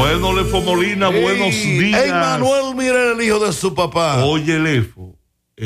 Bueno, Lefo Molina, buenos días. Manuel Mirel, el hijo de su papá. Oye, Lefo,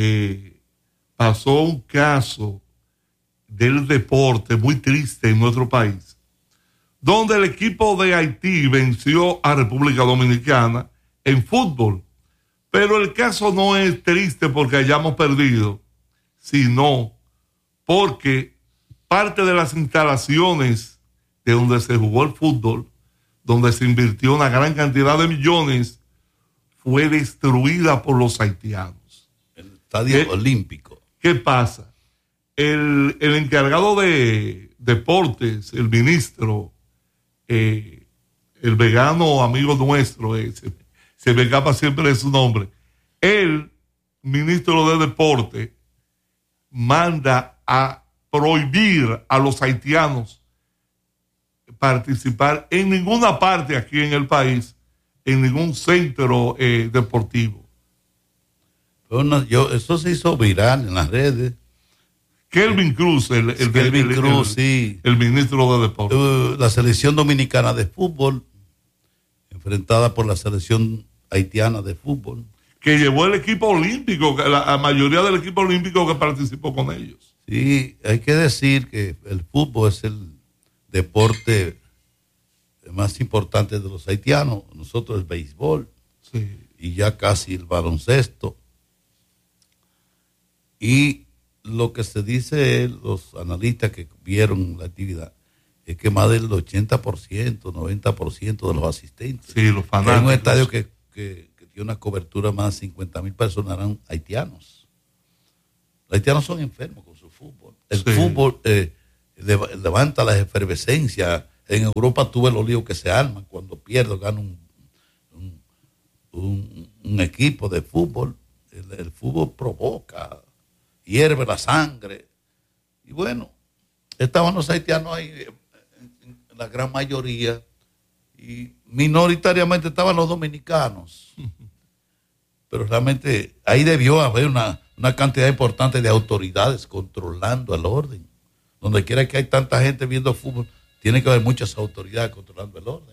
pasó un caso del deporte muy triste en nuestro país, donde el equipo de Haití venció a República Dominicana en fútbol. Pero el caso no es triste porque hayamos perdido, sino porque parte de las instalaciones de donde se jugó el fútbol, donde se invirtió una gran cantidad de millones, fue destruida por los haitianos. El estadio olímpico. ¿Qué pasa? El encargado de deportes, el ministro, el vegano amigo nuestro, se me escapa siempre de su nombre, el ministro de deporte manda a prohibir a los haitianos participar en ninguna parte aquí en el país, en ningún centro deportivo. Eso se hizo viral en las redes. Kelvin Cruz, el ministro de deportes. La selección dominicana de fútbol, enfrentada por la selección haitiana de fútbol. Que llevó el equipo olímpico, la mayoría del equipo olímpico que participó con ellos. Sí, hay que decir que el fútbol es el deporte más importante de los haitianos. Nosotros el béisbol, sí, y ya casi el baloncesto. Y lo que se dice, los analistas que vieron la actividad, es que más del 80%, 90% de los asistentes. Sí, los fanáticos. En un estadio que tiene una cobertura más de 50,000 personas eran haitianos. Los haitianos son enfermos con su fútbol. El fútbol levanta la efervescencia. En Europa tuve los líos que se arman cuando pierde o gana un equipo de fútbol. El fútbol provoca, hierve la sangre. Y bueno, estaban los haitianos ahí, la gran mayoría, y minoritariamente estaban los dominicanos. Pero realmente ahí debió haber una cantidad importante de autoridades controlando el orden. Donde quiera que hay tanta gente viendo fútbol, tiene que haber muchas autoridades controlando el orden.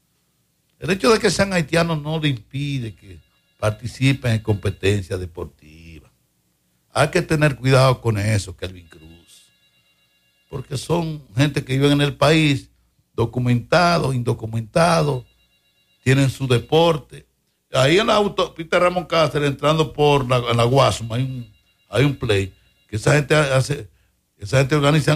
El hecho de que sean haitianos no le impide que participen en competencias deportivas. Hay que tener cuidado con eso, Kelvin Cruz, porque son gente que viven en el país, documentados, indocumentados, tienen su deporte. Ahí en la autopista Ramón Cáceres, entrando por la Guasuma, hay un play que esa gente organiza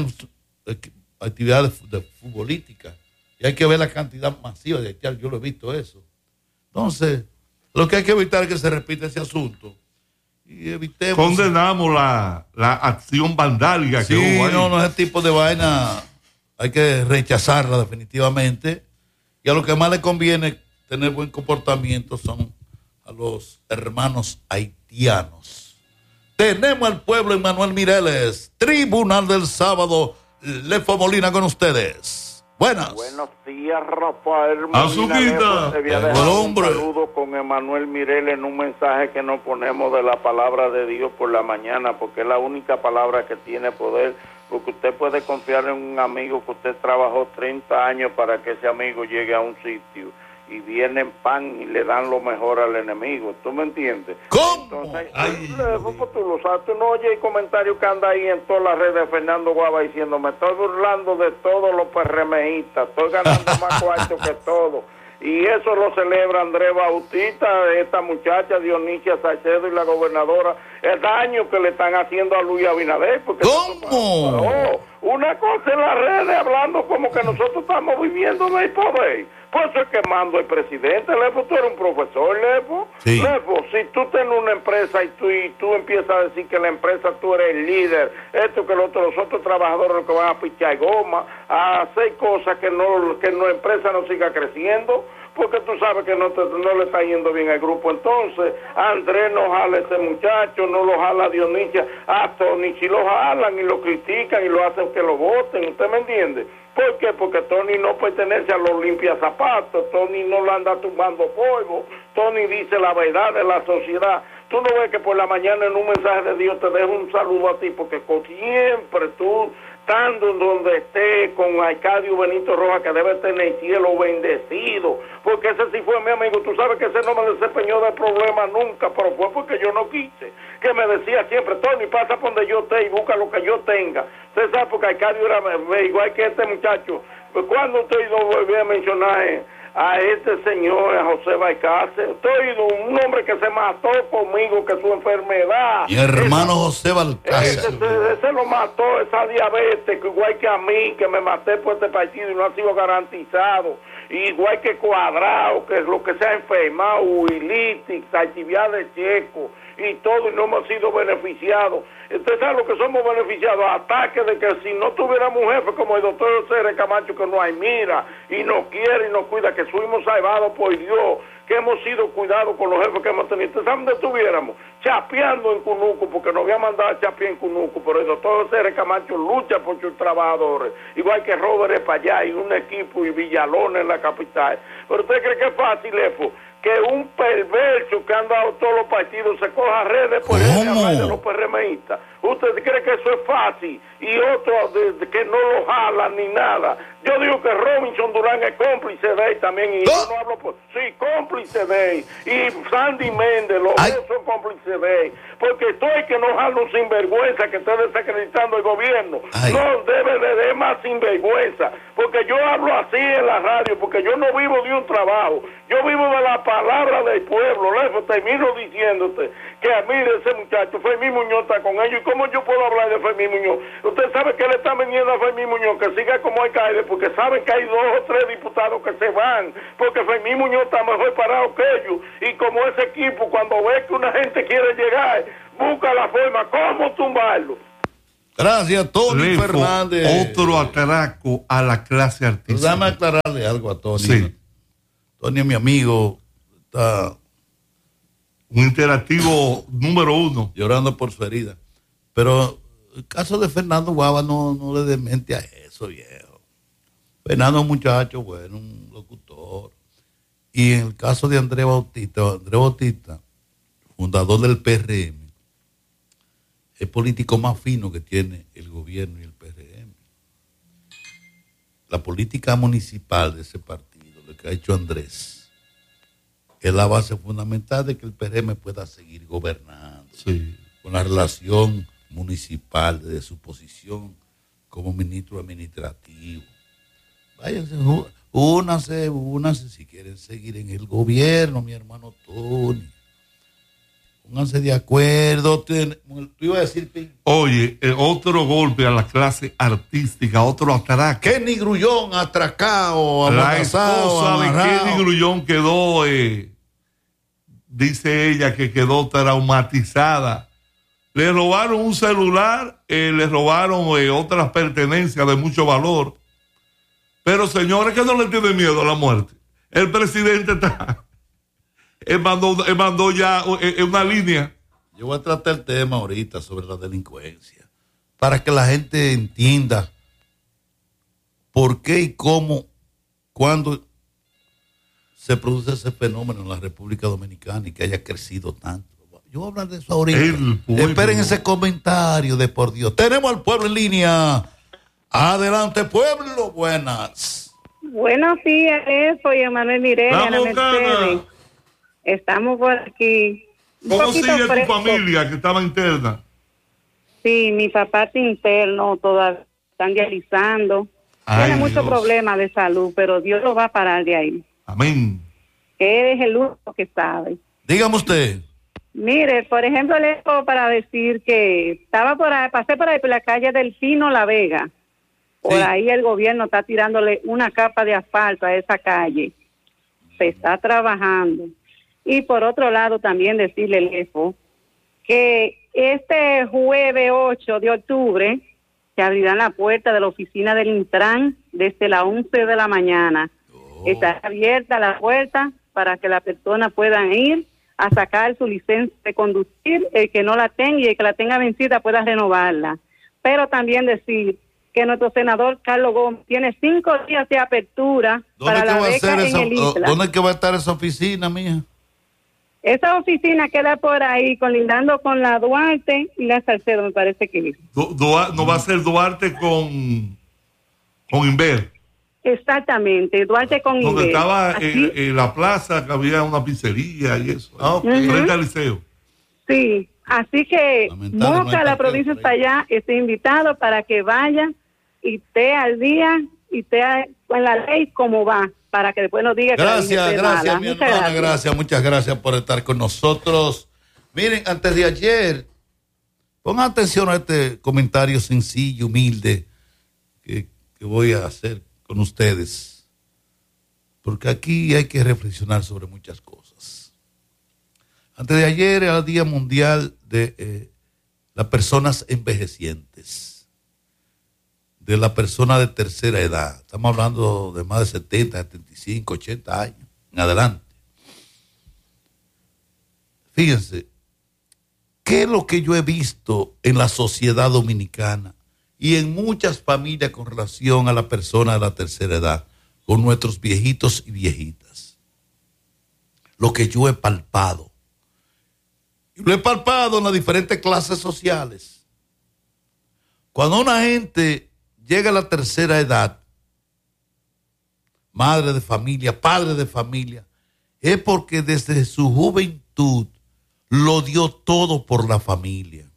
actividades de futbolística y hay que ver la cantidad masiva de haitianos. Yo lo he visto eso. Entonces, lo que hay que evitar es que se repita ese asunto. Y evitemos. Condenamos la acción vandálica que hubo ahí. No, ese tipo de vaina hay que rechazarla definitivamente. Y a lo que más le conviene tener buen comportamiento son a los hermanos haitianos. Tenemos al pueblo en Manuel Mireles, Tribunal del Sábado, Lefo Molina con ustedes. Buenas. Buenos días, Rafael Azuquita. Un saludo con Emanuel Mireles en un mensaje que nos ponemos de la palabra de Dios por la mañana, porque es la única palabra que tiene poder, porque usted puede confiar en un amigo que usted trabajó 30 años para que ese amigo llegue a un sitio y vienen pan y le dan lo mejor al enemigo. ¿Tú me entiendes? ¿Cómo? Entonces, tú lo sabes, tú no oyes el comentario que anda ahí en todas las redes de Fernando Guava diciendo, me estoy burlando de todos los PRMistas, estoy ganando más cuarto que todo. Y eso lo celebra Andrés Bautista, esta muchacha Dionisia Salcedo y la gobernadora, el daño que le están haciendo a Luis Abinader. Porque ¿cómo? Una cosa en las redes hablando como que nosotros estamos viviendo del poder. Pues eso es quemando al presidente. Lefo, tú eres un profesor, Lefo. Sí. Lefo, si tú tienes una empresa y tú empiezas a decir que la empresa tú eres el líder, esto que los otros trabajadores que van a pichar goma, a hacer cosas que la empresa no siga creciendo, porque tú sabes que no le está yendo bien al grupo. Entonces, Andrés no jala a ese muchacho, no lo jala a Dionisia, a Tony si lo jalan y lo critican y lo hacen que lo voten. ¿Usted me entiende? ¿Por qué? Porque Tony no pertenece a los limpiazapatos, Tony no le anda tumbando polvo, Tony dice la verdad de la sociedad. Tú no ves que por la mañana en un mensaje de Dios te dejo un saludo a ti, porque siempre tú estando donde esté con Arcadio Benito Rojas, que debe tener el cielo bendecido, porque ese sí fue mi amigo. Tú sabes que ese no me desempeñó de problema nunca, pero fue porque yo no quise, que me decía siempre, Tony, pasa por donde yo esté y busca lo que yo tenga. Usted sabe, porque Arcadio era igual que este muchacho. Pues cuando usted no volví a mencionar a este señor, a José Balcácer, estoy un hombre que se mató conmigo, que su enfermedad. Mi hermano José Balcácer. Ese lo mató, esa diabetes, igual que a mí, que me maté por este partido y no ha sido garantizado. Igual que Cuadrado, que es lo que se ha enfermado, Huilitis, Salchiviades Checo y todo, y no hemos sido beneficiados. Usted sabe lo que somos beneficiados, ataques de que si no tuviéramos un jefe como el doctor José Camacho, que nos admira y nos quiere y nos cuida, que fuimos salvados por Dios, que hemos sido cuidados con los jefes que hemos tenido. ¿Usted sabe dónde estuviéramos? Chapeando en Cunuco, porque nos había mandado a chapear en Cunuco, pero el doctor José Camacho lucha por sus trabajadores, igual que Robert es para allá y un equipo y Villalona en la capital. Pero ¿usted cree que es fácil, Efo? Que un perverso que han dado todos los partidos se coja redes por de los PRMistas. ¿Usted cree que eso es fácil? Y otro que no lo jalan ni nada. Yo digo que Robinson Durán es cómplice de él también, y yo no hablo por... Sí, cómplice de él. Y Sandy Méndez, los dos son cómplices de él. Porque estoy que no jala un sinvergüenza que está desacreditando el gobierno. No debe de más sinvergüenza. Porque yo hablo así en la radio, porque yo no vivo de un trabajo. Yo vivo de la palabra del pueblo. Lejo, termino diciéndote que mire, ese muchacho, Fermín Muñoz está con ellos. ¿Y cómo yo puedo hablar de Fermín Muñoz? Usted sabe que le están vendiendo a Fermín Muñoz que siga como alcalde, porque saben que hay 2 o 3 diputados que se van, porque Fermín Muñoz está mejor parado que ellos. Y como ese equipo, cuando ve que una gente quiere llegar, busca la forma cómo tumbarlo. Gracias, Tony Lefo, Fernández. Otro atraco a la clase artística. Déjame aclararle algo a Tony. Sí. Tony es mi amigo, está un interactivo número 1. llorando por su herida. Pero el caso de Fernando Guava no le demente a eso, viejo. Fernando es un muchacho bueno, un locutor. Y en el caso de Andrés Bautista, fundador del PRM, el político más fino que tiene el gobierno y el PRM. La política municipal de ese partido, lo que ha hecho Andrés, es la base fundamental de que el PRM pueda seguir gobernando. Sí. Con la relación municipal desde su posición como ministro administrativo. Váyanse, únanse si quieren seguir en el gobierno, mi hermano Tony. Pónganse de acuerdo. Tú ibas a decir, Pin. Oye, otro golpe a la clase artística, otro atraco. Kenny Grullón atracado, La esposa amarrado. de Kenny Grullón quedó, dice ella que quedó traumatizada. Le robaron un celular, le robaron otras pertenencias de mucho valor. Pero señores, que no le tiene miedo a la muerte. El presidente está... Él mandó ya una línea. Yo voy a tratar el tema ahorita sobre la delincuencia, para que la gente entienda por qué y cómo, cuándo se produce ese fenómeno en la República Dominicana y que haya crecido tanto. Yo voy a hablar de eso ahorita. Esperen ese comentario de por Dios. Tenemos al pueblo en línea. Adelante, pueblo. Buenas. Buenos días, soy Emanuel Mireya, la Mercedes. Estamos por aquí. ¿Cómo sigue tu familia que estaba interna? Sí, mi papá está interno, todavía están dializando. Tiene muchos problemas de salud, pero Dios lo va a parar de ahí. Amén. Él es el único que sabe. Dígame usted. Mire, por ejemplo, le dejo para decir que pasé por ahí por la calle Delfino La Vega. Por ahí el gobierno está tirándole una capa de asfalto a esa calle. Se está trabajando. Y por otro lado también decirle, Lefo, que este jueves 8 de octubre se abrirán la puerta de la oficina del Intran desde las 11 de la mañana. Está abierta la puerta para que las personas puedan ir a sacar su licencia de conducir, el que no la tenga y el que la tenga vencida pueda renovarla. Pero también decir que nuestro senador Carlos Gómez tiene 5 días de apertura para la beca en el ISLA. ¿Dónde es que va a estar esa oficina, mía? Esa oficina queda por ahí, colindando con la Duarte y la Salcedo, me parece que es. No va a ser Duarte con Inver. Exactamente, Duarte con Donde Inver. estaba Aquí, en la plaza, que había una pizzería y eso. Ah, ok. Frente al liceo. sí, así que Lamentable, no Moca, hay la parqueo provincia por está ahí. allá, está invitado para que vaya y esté al día y esté en la ley como va, para que después nos diga que la ley Gracias, esté gracias, mala. mi Muchas hermana, gracias, muchas gracias por estar con nosotros. Miren, antes de ayer, pongan atención a este comentario sencillo, humilde, que voy a hacer con ustedes, porque aquí hay que reflexionar sobre muchas cosas. Antes de ayer era el Día Mundial de las personas envejecientes, de la persona de tercera edad. Estamos hablando de más de 70, 75, 80 años en adelante. Fíjense, ¿qué es lo que yo he visto en la sociedad dominicana y en muchas familias con relación a la persona de la tercera edad, con nuestros viejitos y viejitas? Lo que yo he palpado. Y lo he palpado en las diferentes clases sociales. Cuando una gente llega a la tercera edad, madre de familia, padre de familia, es porque desde su juventud lo dio todo por la familia.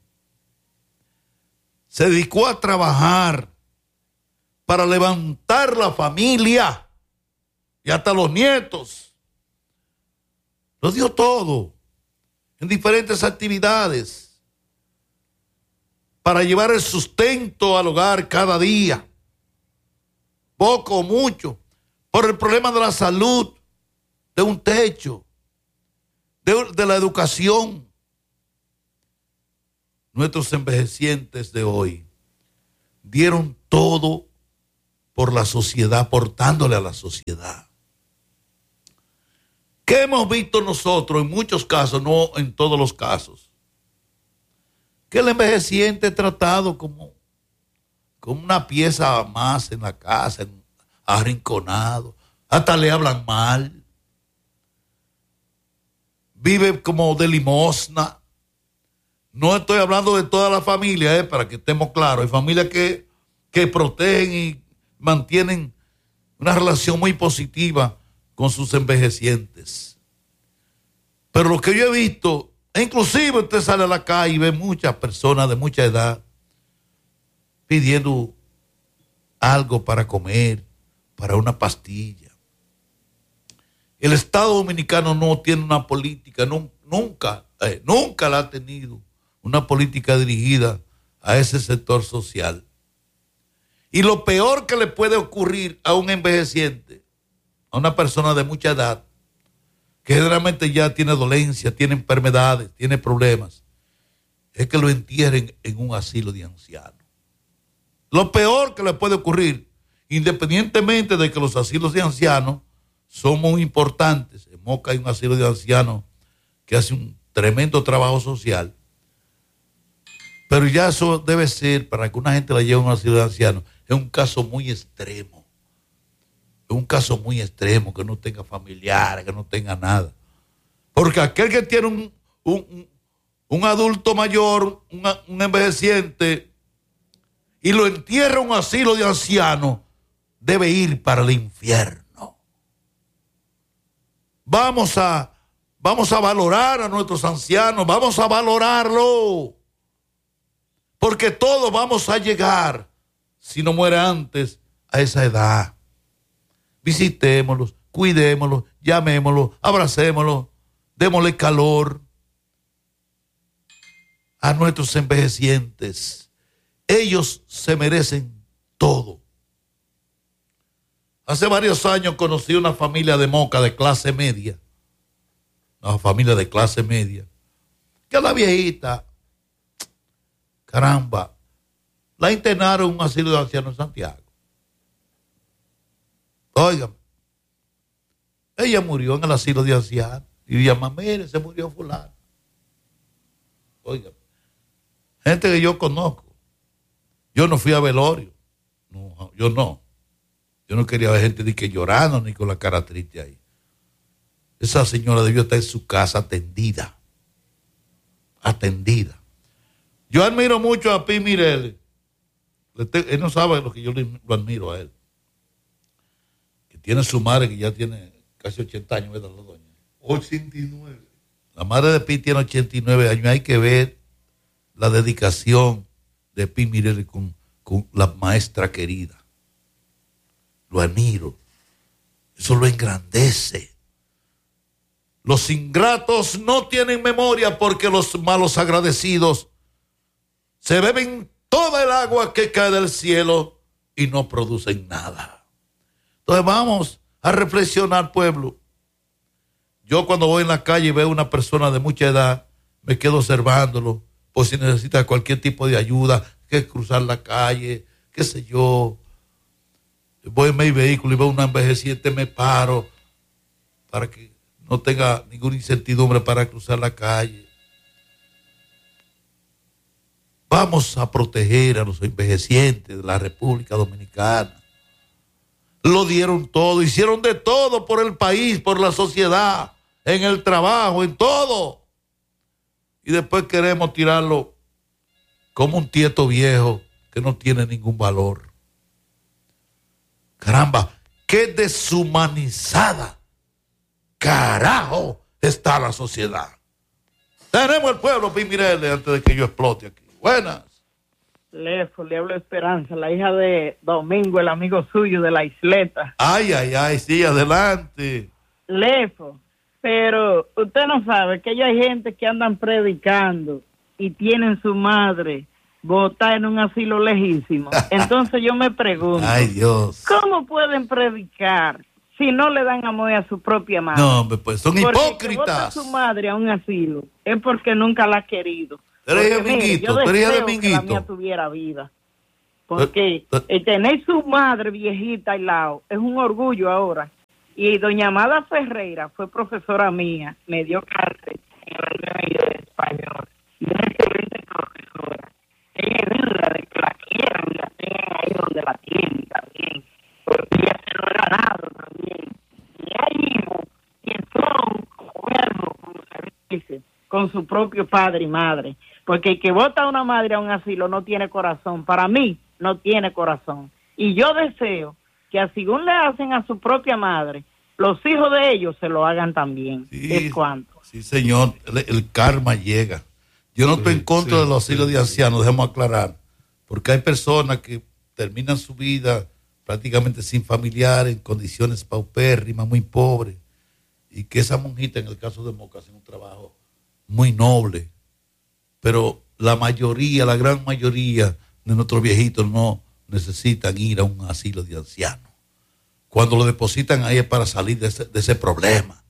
Se dedicó a trabajar para levantar la familia y hasta los nietos. Lo dio todo en diferentes actividades para llevar el sustento al hogar cada día, poco o mucho, por el problema de la salud, de un techo, de la educación. Nuestros envejecientes de hoy dieron todo por la sociedad, aportándole a la sociedad. ¿Qué hemos visto nosotros en muchos casos, no en todos los casos? Que el envejeciente es tratado como una pieza más en la casa, arrinconado, hasta le hablan mal. Vive como de limosna. No estoy hablando de toda la familia, para que estemos claros. Hay familias que protegen y mantienen una relación muy positiva con sus envejecientes. Pero lo que yo he visto, inclusive usted sale a la calle y ve muchas personas de mucha edad pidiendo algo para comer, para una pastilla. El Estado Dominicano no tiene una política, nunca la ha tenido, una política dirigida a ese sector social. Y lo peor que le puede ocurrir a un envejeciente, a una persona de mucha edad, que generalmente ya tiene dolencia, tiene enfermedades, tiene problemas, es que lo entierren en un asilo de ancianos. Lo peor que le puede ocurrir, independientemente de que los asilos de ancianos son muy importantes. En Moca hay un asilo de ancianos que hace un tremendo trabajo social, pero ya eso debe ser, para que una gente la lleve a un asilo de ancianos, es un caso muy extremo. Es un caso muy extremo, que no tenga familiares, que no tenga nada. Porque aquel que tiene un adulto mayor, un envejeciente, y lo entierra en un asilo de ancianos, debe ir para el infierno. Vamos a valorar a nuestros ancianos, vamos a valorarlo. Porque todos vamos a llegar, si no muere antes, a esa edad. Visitémoslos, cuidémoslos, llamémoslos, abracémoslos, démosle calor a nuestros envejecientes. Ellos se merecen todo. Hace varios años conocí una familia de Moca de clase media, una familia de clase media, que la viejita, caramba, la internaron en un asilo de ancianos en Santiago. Óigame, ella murió en el asilo de ancianos y llama, mire, se murió fulano. Óigame, gente que yo conozco. Yo no fui a velorio. No, yo no. Yo no quería ver gente ni que llorando ni con la cara triste ahí. esa señora debió estar en su casa atendida. Yo admiro mucho a Pi Mireles. Él no sabe lo que yo lo admiro a él. Que tiene su madre que ya tiene casi 80 años, ¿verdad, la doña? 89. La madre de Pi tiene 89 años. Hay que ver la dedicación de Pi Mireles con la maestra querida. Lo admiro. Eso lo engrandece. Los ingratos no tienen memoria porque los malos agradecidos se beben toda el agua que cae del cielo y no producen nada. Entonces vamos a reflexionar, pueblo. Yo cuando voy en la calle y veo a una persona de mucha edad, me quedo observándolo por si necesita cualquier tipo de ayuda, que cruzar la calle, qué sé yo. Voy en mi vehículo y veo una envejeciente, me paro para que no tenga ninguna incertidumbre para cruzar la calle. Vamos a proteger a los envejecientes de la República Dominicana. Lo dieron todo, hicieron de todo por el país, por la sociedad, en el trabajo, en todo. Y después queremos tirarlo como un tieto viejo que no tiene ningún valor. Caramba, qué deshumanizada, carajo, está la sociedad. Tenemos el pueblo, Pi Mireles, antes de que yo explote aquí. Buenas. Lefo, le hablo Esperanza, la hija de Domingo, el amigo suyo de la isleta. Ay, sí, adelante. Lefo, pero usted no sabe que ya hay gente que andan predicando y tienen su madre botada en un asilo lejísimo. Entonces yo me pregunto, ay, Dios, ¿cómo pueden predicar si no le dan amor a su propia madre? No, hombre, pues son porque hipócritas. que bota a su madre a un asilo es porque nunca la ha querido. Tú eres de Minguito, tú eres de Minguito. Que la mía tuviera vida. Porque tener su madre viejita al lado es un orgullo ahora. Y doña Amada Ferreira fue profesora mía, me dio clase en el de español. Y una excelente profesora. Ella es digna de que la quieran y la tengan ahí donde la tienen también. Porque ella se lo ha ganado también. Y hay hijos que son cuernos, como se dice, con su propio padre y madre. Porque el que vota a una madre a un asilo no tiene corazón. Para mí, no tiene corazón. Y yo deseo que así según le hacen a su propia madre, los hijos de ellos se lo hagan también. Sí, es cuanto. Sí, señor, el karma llega. Yo no estoy en contra de los asilos de ancianos, dejemos aclarar. Porque hay personas que terminan su vida prácticamente sin familiares, en condiciones paupérrimas, muy pobres. Y que esa monjita, en el caso de Moca, hace un trabajo muy noble. Pero la mayoría, la gran mayoría de nuestros viejitos no necesitan ir a un asilo de ancianos. Cuando lo depositan ahí es para salir de ese problema.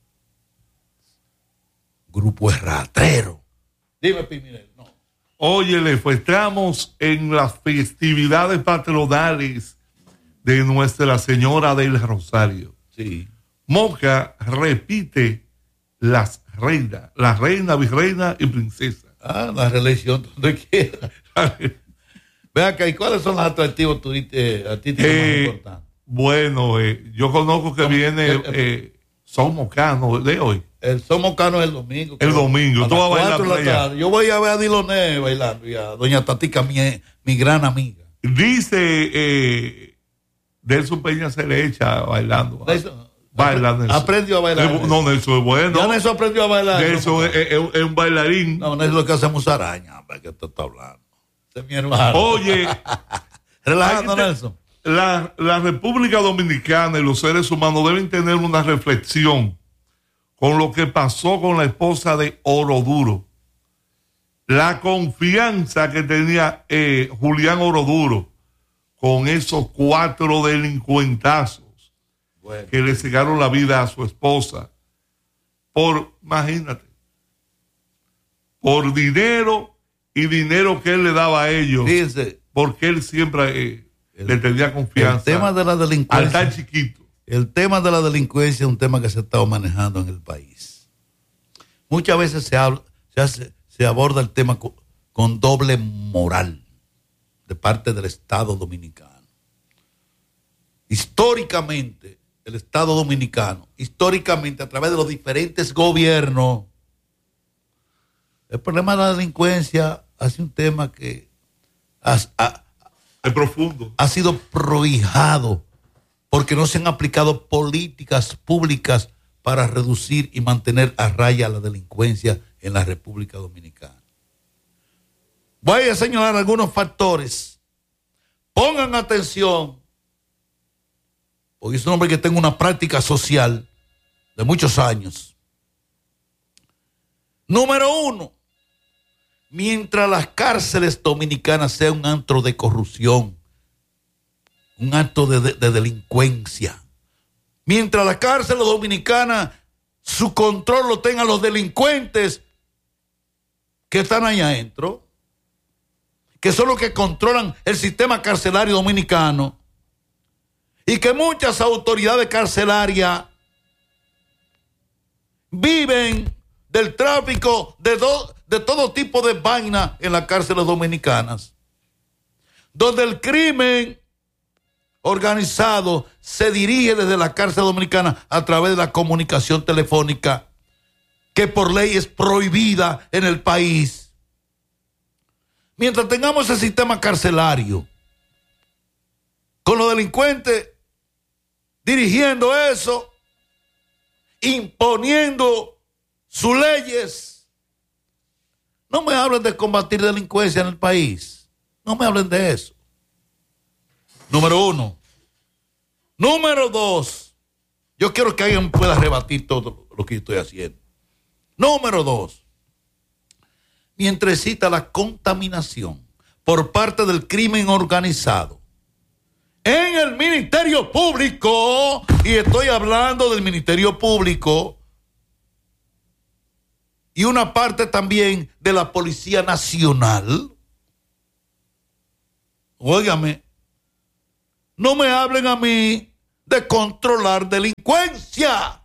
Grupo erratrero. Dime, Piminel, no. Óyele, pues estamos en las festividades patronales de Nuestra Señora del Rosario. Sí. Moca repite las reinas, la reina, virreina y princesa. La reelección donde quiera. Ve acá, ¿y cuáles son los atractivos turísticos más importantes? Bueno, yo conozco que viene Son Mocano de hoy. El Son Mocano es el domingo. El domingo. Tú vas a bailar. Yo voy a ver a Diloné bailando y a doña Tatica, mi gran amiga. Dice Nelson Peña se le echa bailando. Baila Nelson. Aprendió a bailar. No, Nelson es bueno. Ya Nelson aprendió a bailar. Nelson es un bailarín. No, Nelson lo que hacemos araña, que tú estás hablando. Ese es mi hermano. Oye, relajando, Nelson. La República Dominicana y los seres humanos deben tener una reflexión con lo que pasó con la esposa de Oroduro. La confianza que tenía Julián Oroduro con esos 4 delincuentazos que le cegaron la vida a su esposa imagínate, por dinero y dinero que él le daba a ellos. Fíjense, porque él siempre le tenía confianza. El tema de la delincuencia. Al tan chiquito. El tema de la delincuencia es un tema que se ha estado manejando en el país. Muchas veces se aborda el tema con doble moral de parte del Estado dominicano. Históricamente, el Estado Dominicano, históricamente a través de los diferentes gobiernos, el problema de la delincuencia ha sido un tema que es profundo. Ha sido prohijado porque no se han aplicado políticas públicas para reducir y mantener a raya la delincuencia en la República Dominicana. Voy a señalar algunos factores. Pongan atención, porque es un hombre que tengo una práctica social de muchos años. Número 1, mientras las cárceles dominicanas sean un antro de corrupción, un acto de delincuencia, mientras las cárceles dominicanas su control lo tengan los delincuentes que están allá adentro, que son los que controlan el sistema carcelario dominicano, y que muchas autoridades carcelarias viven del tráfico de todo tipo de vaina en las cárceles dominicanas, donde el crimen organizado se dirige desde la cárcel dominicana a través de la comunicación telefónica, que por ley es prohibida en el país. Mientras tengamos ese sistema carcelario, con los delincuentes dirigiendo eso, imponiendo sus leyes, no me hablen de combatir delincuencia en el país. No me hablen de eso. Número 1. Número 2. Yo quiero que alguien pueda rebatir todo lo que yo estoy haciendo. Número 2. Mientras exista la contaminación por parte del crimen organizado en el Ministerio Público, y estoy hablando del Ministerio Público y una parte también de la Policía Nacional, óigame, no me hablen a mí de controlar delincuencia.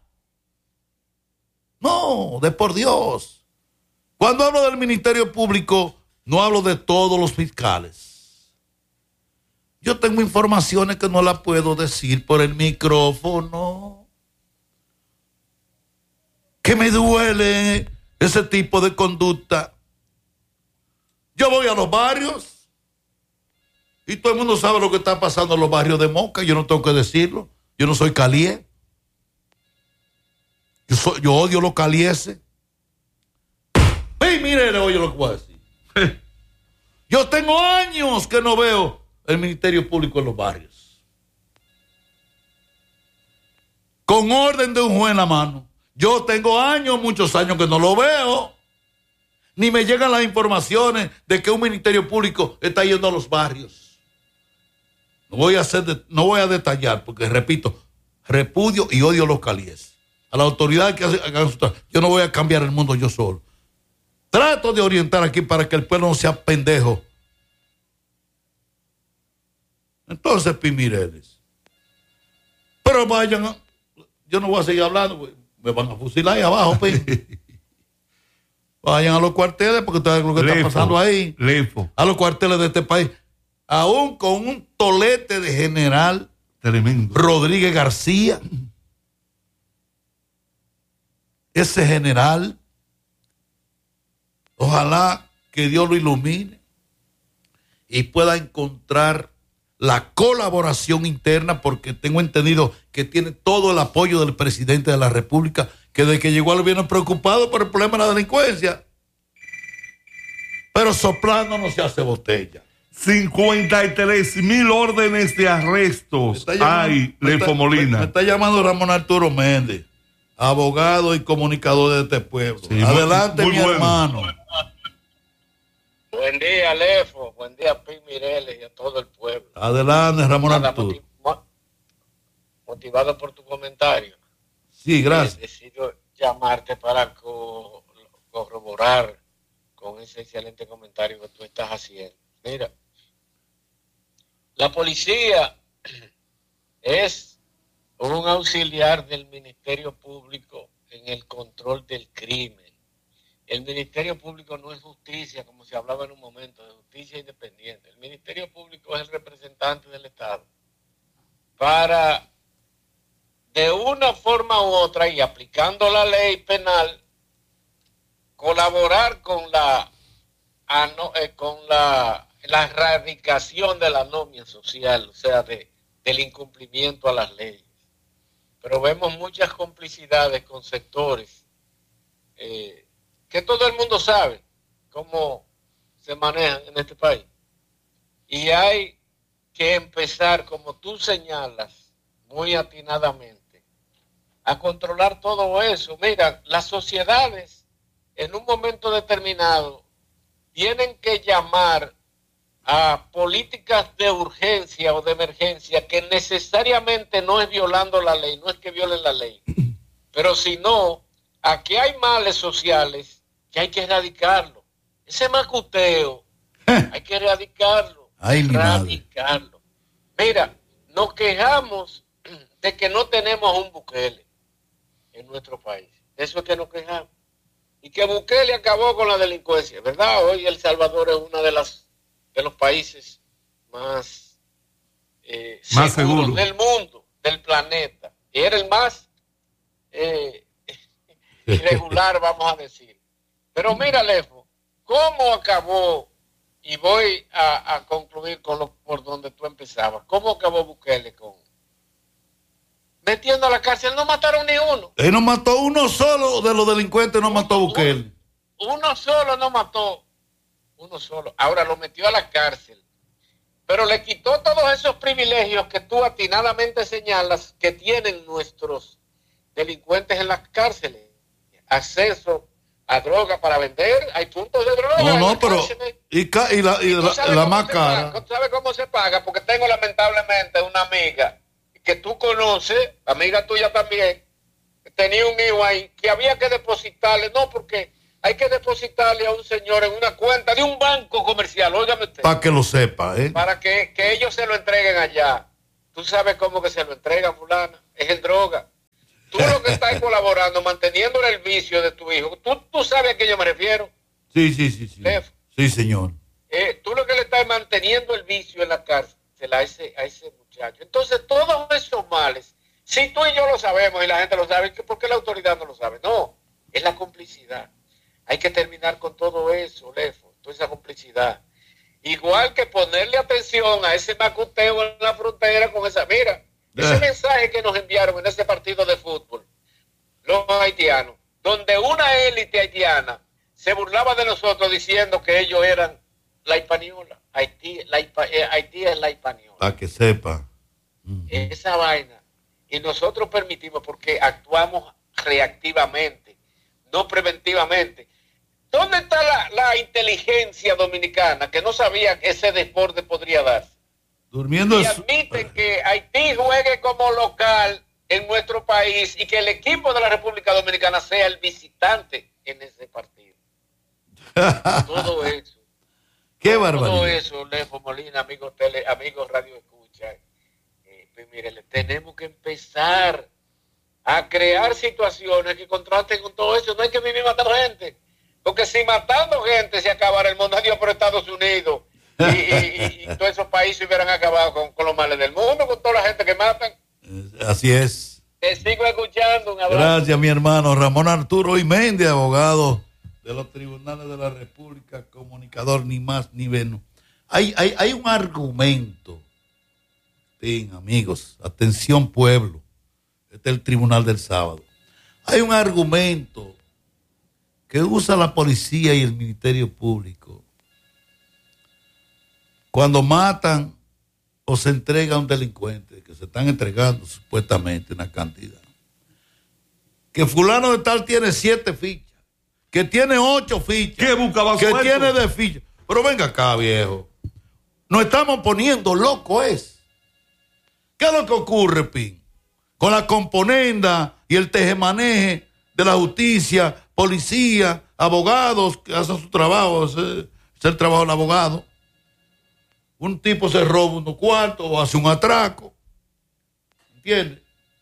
No, de por Dios. Cuando hablo del Ministerio Público, no hablo de todos los fiscales. Yo tengo informaciones que no las puedo decir por el micrófono, que me duele ese tipo de conducta. Yo voy a los barrios y todo el mundo sabe lo que está pasando en los barrios de Moca. Yo no tengo que decirlo. Yo no soy calié. Yo odio los calieses. Mire, oye lo que voy a decir. Yo tengo años que no veo el Ministerio Público en los barrios, con orden de un juez en la mano. Yo tengo años, muchos años que no lo veo. Ni me llegan las informaciones de que un Ministerio Público está yendo a los barrios. No voy a detallar, porque repito, repudio y odio los calíes. A las autoridades que hagan su trabajo. Yo no voy a cambiar el mundo yo solo. Trato de orientar aquí para que el pueblo no sea pendejo. Entonces, Pimireles. Pero vayan, yo no voy a seguir hablando, me van a fusilar ahí abajo, Vayan a los cuarteles, porque ustedes saben lo que está pasando ahí. A los cuarteles de este país. Aún con un tolete de general tremendo Rodríguez García. Ese general, ojalá que Dios lo ilumine y pueda encontrar la colaboración interna, porque tengo entendido que tiene todo el apoyo del presidente de la República, que desde que llegó al gobierno preocupado por el problema de la delincuencia. Pero soplando no se hace botella. 53,000 órdenes de arrestos hay, Lefo Molina. Me está llamando Ramón Arturo Méndez, abogado y comunicador de este pueblo. Sí, adelante, muy mi bueno. Hermano. Buen día, Lefo. Buen día, Pi Mireles y a todo el pueblo. Adelante, Ramón Arturo. Motivado por tu comentario. Sí, gracias. Decido llamarte para corroborar con ese excelente comentario que tú estás haciendo. Mira, la policía es un auxiliar del Ministerio Público en el control del crimen. El Ministerio Público no es justicia, como se hablaba en un momento, de justicia independiente. El Ministerio Público es el representante del Estado para de una forma u otra y aplicando la ley penal, colaborar con la erradicación de la anomia social, o sea, del incumplimiento a las leyes. Pero vemos muchas complicidades con sectores que todo el mundo sabe cómo se manejan en este país. Y hay que empezar, como tú señalas muy atinadamente, a controlar todo eso. Mira, las sociedades en un momento determinado tienen que llamar a políticas de urgencia o de emergencia que necesariamente no es violando la ley, no es que violen la ley, pero sino a que hay males sociales que hay que erradicarlo. Ese macuteo hay que erradicarlo. Erradicarlo. Mira, nos quejamos de que no tenemos un Bukele en nuestro país. Eso es que nos quejamos. Y que Bukele acabó con la delincuencia, ¿verdad? Hoy El Salvador es uno de los países más seguros del mundo, del planeta. Y era el más irregular, vamos a decir. Pero mira, Lefo, ¿cómo acabó? Y voy a concluir por donde tú empezabas. ¿Cómo acabó Bukele metiendo a la cárcel? No mataron ni uno. Él no mató uno solo de los delincuentes, no mató a Bukele. Uno solo no mató. Uno solo. Ahora lo metió a la cárcel. Pero le quitó todos esos privilegios que tú atinadamente señalas que tienen nuestros delincuentes en las cárceles. Acceso a droga para vender. Hay puntos de droga. No, pero... Y la más cara. ¿Tú sabes cómo se paga? Porque tengo lamentablemente una amiga que tú conoces, amiga tuya también, tenía un hijo ahí que había que depositarle, no, porque hay que depositarle a un señor en una cuenta de un banco comercial, óigame usted. Para que lo sepa, Para que ellos se lo entreguen allá. Tú sabes cómo que se lo entregan, fulana, es en droga. Tú lo que estás colaborando, manteniendo el vicio de tu hijo, tú sabes a qué yo me refiero. Sí. Sí, señor. Tú lo que le estás manteniendo el vicio en la cárcel a ese muchacho. Entonces, todos esos males, si tú y yo lo sabemos y la gente lo sabe, ¿por qué la autoridad no lo sabe? No, es la complicidad. Hay que terminar con todo eso, Lefo, toda esa complicidad. Igual que ponerle atención a ese macuteo en la frontera con esa... Mira, ese mensaje que nos enviaron en ese partido de fútbol, los haitianos, donde una élite haitiana se burlaba de nosotros diciendo que ellos eran la hispaniola. Haití es la hispaniola. Para que sepa. Esa vaina. Y nosotros permitimos porque actuamos reactivamente, no preventivamente. ¿Dónde está la inteligencia dominicana que no sabía que ese deporte podría darse? Durmiendo. Y admiten que Haití juegue como local en nuestro país y que el equipo de la República Dominicana sea el visitante en ese partido. Todo eso. Qué barbaridad. Todo eso, Lefo Molina, amigos Radio Escucha. Pues mire, tenemos que empezar a crear situaciones que contrasten con todo eso. No hay que vivir matando gente. Porque si matando gente se acabara el mundo, adiós por Estados Unidos y todos esos países hubieran acabado con los males del mundo, con toda la gente que matan. Así es. Te sigo escuchando. Un abrazo. Gracias, mi hermano Ramón Arturo Iméndez, abogado de los tribunales de la República, comunicador ni más ni menos. Hay un argumento. Bien, amigos, atención pueblo. Este es el tribunal del sábado. Hay un argumento que usa la policía y el Ministerio Público cuando matan o se entrega a un delincuente, que se están entregando supuestamente una cantidad. Que fulano de tal tiene 7 fichas, que tiene 8 fichas, ¿qué buscaba que suelto? tiene de fichas. Pero venga acá, viejo. Nos estamos poniendo locos, ¿Qué es lo que ocurre, Pin? Con la componenda y el tejemaneje de la justicia, policía, abogados que hacen su trabajo, es el trabajo del abogado. Un tipo se roba unos cuartos o hace un atraco, ¿entiendes?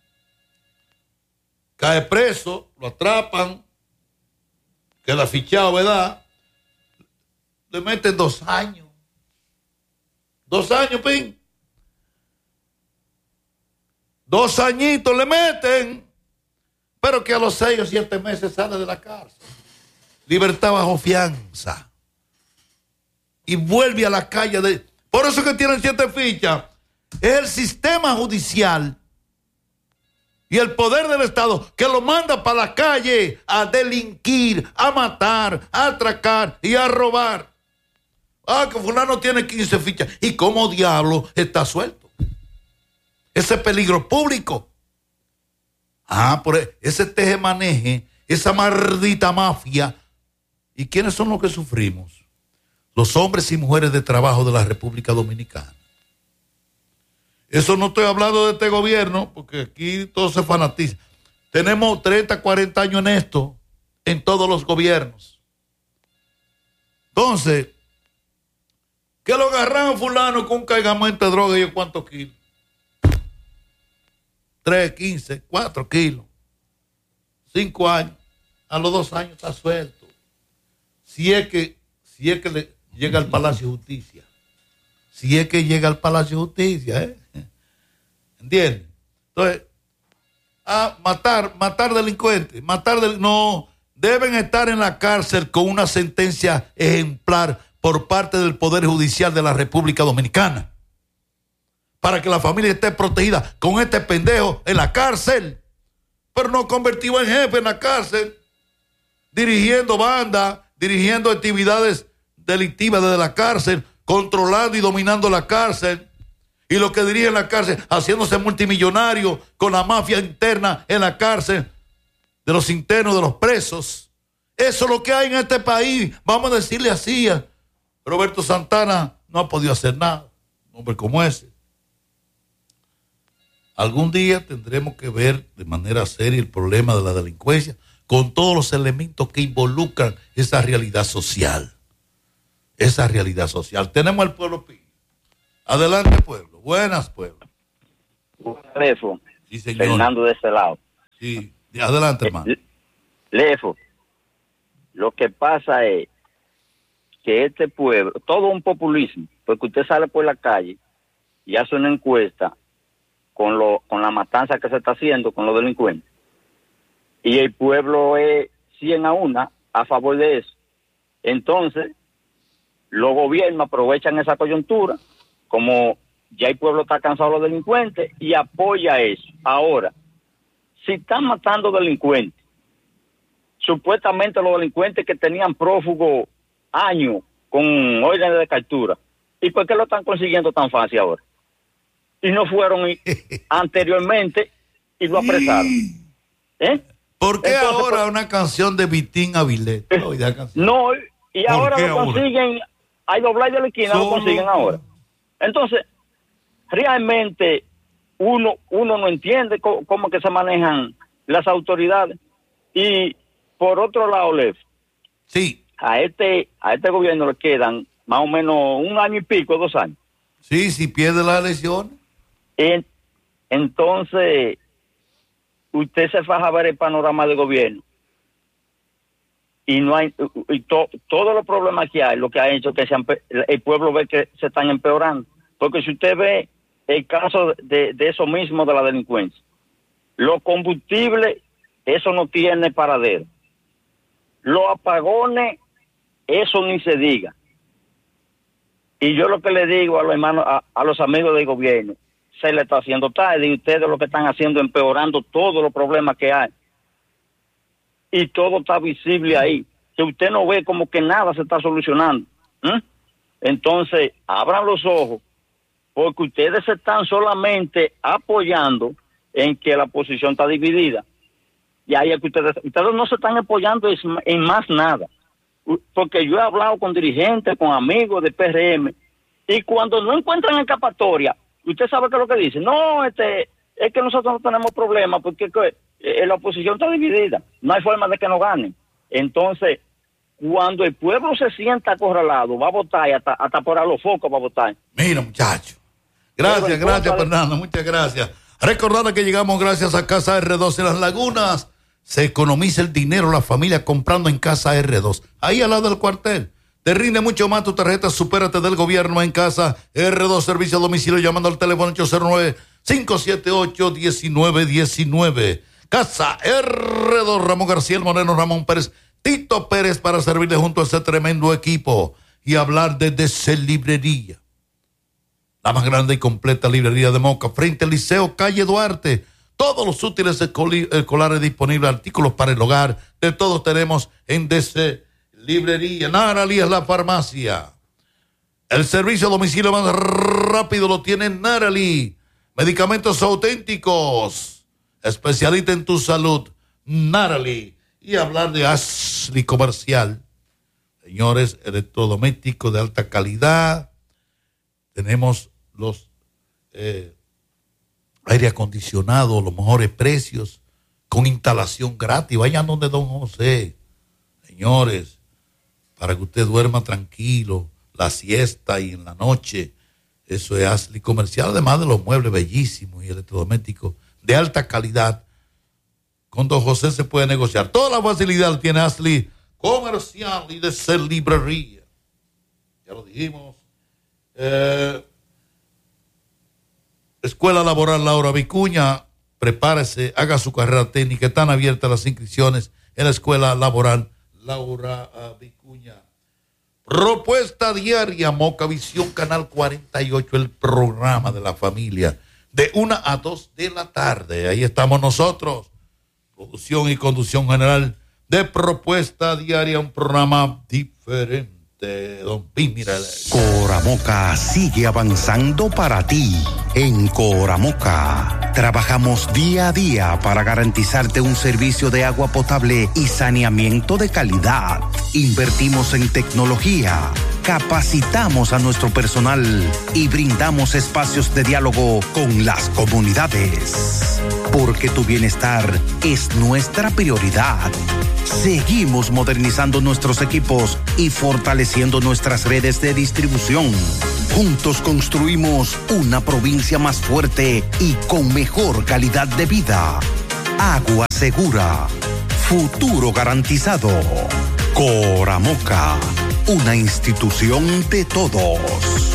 Cae preso, lo atrapan, queda fichado, ¿verdad? Le meten 2 años. 2 años, Pin. 2 añitos le meten, pero que a los 6 o 7 meses sale de la cárcel. Libertad bajo fianza. Y vuelve a la calle. Por eso que tienen 7 fichas. Es el sistema judicial y el poder del Estado que lo manda para la calle a delinquir, a matar, a atracar y a robar. Que fulano tiene 15 fichas. ¿Y cómo diablo está suelto? Ese peligro público. Por ese tejemaneje, esa maldita mafia. ¿Y quiénes son los que sufrimos? Los hombres y mujeres de trabajo de la República Dominicana. Eso no estoy hablando de este gobierno, porque aquí todo se fanatiza. Tenemos 30, 40 años en esto, en todos los gobiernos. Entonces, que lo agarran a fulano con un cargamento de droga, ¿y cuántos kilos? 3, 15, 4 kilos. 5 años. A los 2 años está suelto. Si es que le llega al Palacio de Justicia. Si es que llega al Palacio de Justicia, ¿entiendes? Entonces, matar delincuentes, no, deben estar en la cárcel con una sentencia ejemplar por parte del Poder Judicial de la República Dominicana, para que la familia esté protegida con este pendejo en la cárcel, pero no convertido en jefe en la cárcel, dirigiendo bandas, dirigiendo actividades delictivas desde la cárcel, controlando y dominando la cárcel, y los que dirigen la cárcel haciéndose multimillonarios con la mafia interna en la cárcel, de los internos, de los presos. Eso es lo que hay en este país. Vamos a decirle así. Roberto Santana no ha podido hacer nada, un hombre como ese. Algún día tendremos que ver de manera seria el problema de la delincuencia con todos los elementos que involucran esa realidad social. Esa realidad social. Tenemos al pueblo Pío. Adelante, pueblo. Buenas, pueblo. Lefo. Sí, señor. Fernando de este lado. Sí, adelante, hermano. Lefo, lo que pasa es que este pueblo, todo un populismo, porque usted sale por la calle y hace una encuesta con la matanza que se está haciendo con los delincuentes, y el pueblo es 100-1 a favor de eso. Entonces, los gobiernos aprovechan esa coyuntura, como ya el pueblo está cansado de los delincuentes, y apoya eso. Ahora, si están matando delincuentes, supuestamente los delincuentes que tenían prófugos años con órdenes de captura, ¿y por qué lo están consiguiendo tan fácil ahora? Y no fueron anteriormente y lo apresaron. ¿Por qué Entonces, ahora una canción de Vitín Avilés? No, y ahora lo consiguen, hay doblar de la esquina, lo consiguen ahora. Entonces, realmente uno no entiende cómo que se manejan las autoridades. Y por otro lado, Lev, sí, a este gobierno le quedan más o menos 1 año y pico, 2 años. Sí, si pierde las elecciones. Entonces, usted se faja a ver el panorama del gobierno y no hay, todos los problemas que hay, lo que ha hecho que el pueblo ve que se están empeorando. Porque si usted ve el caso de eso mismo de la delincuencia, los combustibles, eso no tiene paradero. Los apagones, eso ni se diga. Y yo lo que le digo a los hermanos, a los amigos del gobierno, se le está haciendo tarde y ustedes lo que están haciendo es empeorando todos los problemas que hay. Y todo está visible ahí. Que usted no ve como que nada se está solucionando. Entonces, abran los ojos, porque ustedes se están solamente apoyando en que la oposición está dividida. Y ahí es que ustedes no se están apoyando en más nada. Porque yo he hablado con dirigentes, con amigos de PRM, y cuando no encuentran escapatoria, usted sabe qué es lo que dicen. No, es que nosotros no tenemos problemas porque la oposición está dividida. No hay forma de que nos ganen. Entonces, cuando el pueblo se sienta acorralado, va a votar y hasta por a los focos va a votar. Mira, muchacho. Gracias, Fernando. Muchas gracias. Recordad que llegamos gracias a Casa R2 en Las Lagunas. Se economiza el dinero la familia comprando en Casa R2. Ahí al lado del cuartel. Te rinde mucho más tu tarjeta Supérate del gobierno en Casa R2. Servicio a domicilio llamando al teléfono 578-1919. Casa R2, Ramón García, el Moreno, Ramón Pérez, Tito Pérez, para servirle junto a ese tremendo equipo y hablar de DC Librería, la más grande y completa librería de Moca, frente al Liceo, calle Duarte. Todos los útiles escolares disponibles, artículos para el hogar, de todos tenemos en DC Librería. Narali es la farmacia. El servicio a domicilio más rápido lo tiene Narali. Medicamentos auténticos. Especialista en tu salud, Narali. Y hablar de Ashley Comercial. Señores, electrodomésticos de alta calidad. Tenemos los aire acondicionado, los mejores precios, con instalación gratis. Vayan donde don José, señores, para que usted duerma tranquilo, la siesta y en la noche. Eso es Ashley Comercial, además de los muebles bellísimos y electrodomésticos de alta calidad. Con don José se puede negociar. Toda la facilidad tiene Ashley Comercial y DC Librería. Ya lo dijimos. Escuela Laboral Laura Vicuña, prepárese, haga su carrera técnica. Están abiertas las inscripciones en la Escuela Laboral Laura Vicuña. Propuesta diaria, Moca Visión, Canal 48, el programa de la familia, de 1 a 2 de la tarde. Ahí estamos nosotros, producción y conducción general de Propuesta Diaria, un programa diferente. Don Pin, mira. Coramoca sigue avanzando para ti. En Coramoca trabajamos día a día para garantizarte un servicio de agua potable y saneamiento de calidad. Invertimos en tecnología, capacitamos a nuestro personal y brindamos espacios de diálogo con las comunidades. Porque tu bienestar es nuestra prioridad. Seguimos modernizando nuestros equipos y fortaleciendo nuestras redes de distribución. Juntos construimos una provincia más fuerte y con mejor calidad de vida. Agua segura. Futuro garantizado. Coramoca, una institución de todos.